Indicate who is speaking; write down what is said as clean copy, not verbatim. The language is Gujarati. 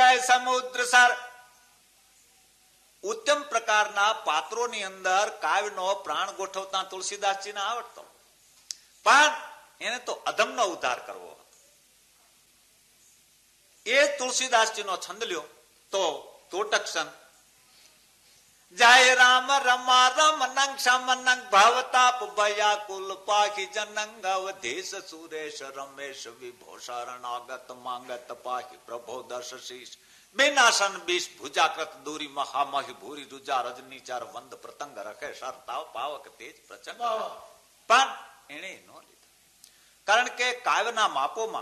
Speaker 1: જાય સમુદ્ર સાર. ઉત્તમ પ્રકારના પાત્રોની અંદર કાવ્યનો પ્રાણ ગોઠવતા તુલસીદાસજીને આવડતો, પણ એને તો અધમનો ઉદ્ધાર કરવો. એ તુલસીદાસજીનો છંદ લ્યો તો તોટક જાય રામ રમા રમ નંગ શમ નંગ ભવતાપ ભયા કુલ પાખી જનંગ અવધેશ સુરેશ રમેશ વિભો શરણાગત માંગત પાહી પ્રભો દર્શ શીશ બેનાશન બીશ ભુજાકૃત દૂરી મહામહી ભૂરી રૂજા રજની ચાર વંદ પ્રતંગ રખે સરતાવ પાવક તેજ પ્રચંડ. પણ એને ન લીધા, કારણ કે કાવ્યના માપોમાં